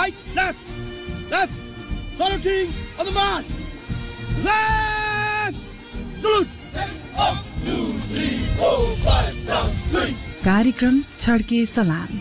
Right, left, left. Saluting on the march. Left. Salute. 1, 2, 3, 4, 5, down, 3. कार्यक्रम छड्के सलाम।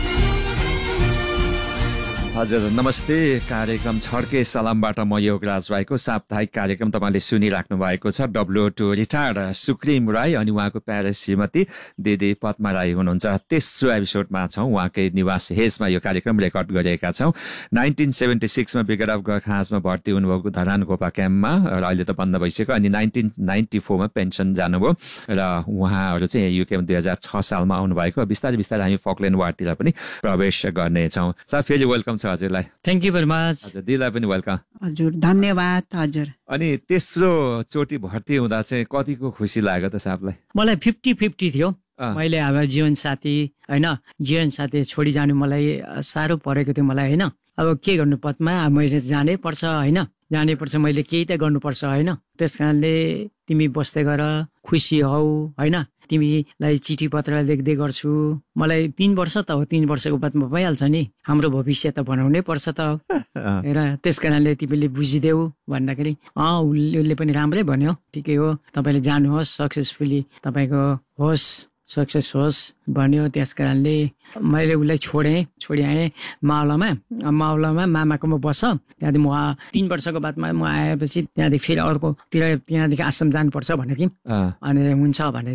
हजुर नमस्ते। कार्यक्रम छड्के सलामबाट म योगराज राईको साप्ताहिक कार्यक्रम तपाईँले सुनिराख्नु भएको छ। WO2 रिटायर्ड सुक्रिम राई अनि उहाँको प्यारे श्रीमती दिदी पद्मा राई हुनुहुन्छ। तेस्रो एपिसोडमा छौँ। उहाँकै निवास हेजमा यो कार्यक्रम रेकर्ड गरेका छौँ। 1976मा ब्रिगेड अफ गोर्खाजमा भर्ती हुनुभएको धरान गोपा क्याम्पमा र अहिले त बन्द भइसक्यो। अनि 1994मा पेन्सन जानुभयो र उहाँहरू चाहिँ युकेमा 2006 सालमा आउनुभएको। बिस्तारै बिस्तारै हामी फकल्यान्ड वारतिर पनि प्रवेश गर्नेछौँ। सर फेरि वेलकम छ हजुरलाई। Thank you very much. हजुर दिदीलाई पनि वेलकम। हजुर धन्यवाद हजुर। अनि तेस्रो चोटि भर्ती हुँदा चाहिँ कतिको खुसी लाग्यो त साहबलाई? मलाई 50-50 थियो। मैले अब जीवन साथी होइन, जीवन साथी छोडी जानु मलाई साह्रो परेको थियो मलाई होइन। अब के गर्नु पदमा मैले जानै पर्छ होइन, जानै पर्छ, मैले केही त गर्नुपर्छ होइन। त्यस कारणले तिमी बस्दै गर, खुसी हौ होइन, तिमीलाई चिठी पत्र लेख्दै गर्छु। मलाई 3 वर्ष त हो, 3 वर्षको बादमा भइहाल्छ नि, हाम्रो भविष्य त बनाउनै पर्छ त हेर। त्यस कारणले तिमीले बुझिदेऊ भन्दाखेरि उसले पनि राम्रै भन्यो, ठिकै हो, तपाईँले जानुहोस्, सक्सेसफुली तपाईँको होस्, सक्सेस होस् भन्यो। त्यस कारणले मैले उसलाई छोडी आएँ मावलामा मामाकोमा बस। त्यहाँदेखि म 3 वर्षको बादमा म आएपछि त्यहाँदेखि फेरि अर्कोतिर त्यहाँदेखि आश्रम जानुपर्छ भने कि अनि हुन्छ भने